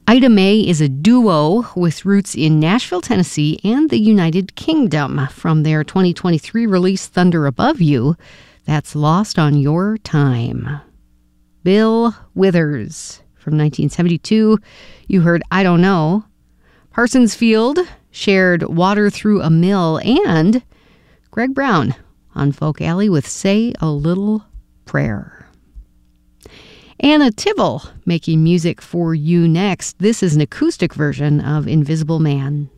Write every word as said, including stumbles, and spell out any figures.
Ida May is a duo with roots in Nashville, Tennessee, and the United Kingdom. From their twenty twenty-three release, Thunder Above You, that's Lost on Your Time. Bill Withers, from nineteen seventy-two, you heard I Don't Know. Parsons Field shared Water Through a Mill, and Greg Brown on Folk Alley with Say a Little Prayer. Anna Tivell making music for you next. This is an acoustic version of Invisible Man.